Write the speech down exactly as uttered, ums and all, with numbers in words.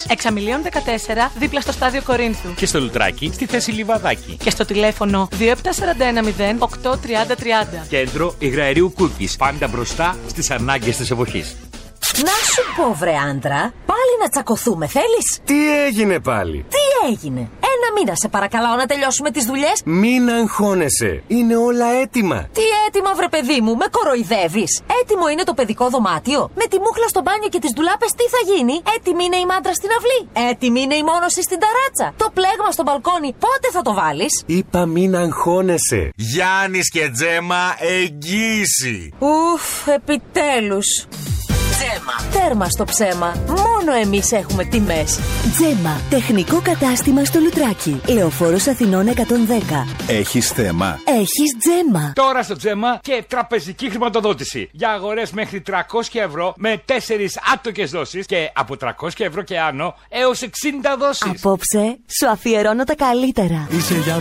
Εξαμιλίων δεκατέσσερα, δίπλα στο στάδιο Κορίνθου. Και στο Λουτράκι, στη θέση Λιβαδάκι. Και στο τηλέφωνο δύο επτά τέσσερα ένα μηδέν οκτώ τριάντα τριάντα. Κέντρο Υγραερίου Κούκκις. Πάντα μπροστά στις ανάγκες της εποχής. Να σου πω, βρε άντρα, πάλι να τσακωθούμε, θέλεις? Τι έγινε πάλι? Τι έγινε? Ένα μήνα σε παρακαλάω να τελειώσουμε τις δουλειές. Μην αγχώνεσαι, είναι όλα έτοιμα. Τι έτοιμα, βρε παιδί μου, με κοροϊδεύεις? Έτοιμο είναι το παιδικό δωμάτιο? Με τη μούχλα στο μπάνιο και τις ντουλάπες τι θα γίνει? Έτοιμη είναι η μάντρα στην αυλή? Έτοιμη είναι η μόνωση στην ταράτσα? Το πλέγμα στο μπαλκόνι πότε θα το βάλεις? Είπα μην αγχώνεσαι. Γιάννης και Τζέμα, εγγύηση. Ουφ, επιτέλους. Τζέμα. Τέρμα στο ψέμα. Μόνο εμείς έχουμε τιμές. Τζέμα. Τεχνικό κατάστημα στο Λουτράκι. Λεωφόρος Αθηνών εκατόν δέκα. Έχεις θέμα? Έχεις Τζέμα. Τώρα στο Τζέμα και τραπεζική χρηματοδότηση. Για αγορές μέχρι τριακόσια ευρώ με τέσσερις άτοκες δόσεις και από τριακόσια ευρώ και άνω έως εξήντα δόσεις. Απόψε σου αφιερώνω τα καλύτερα. Είσαι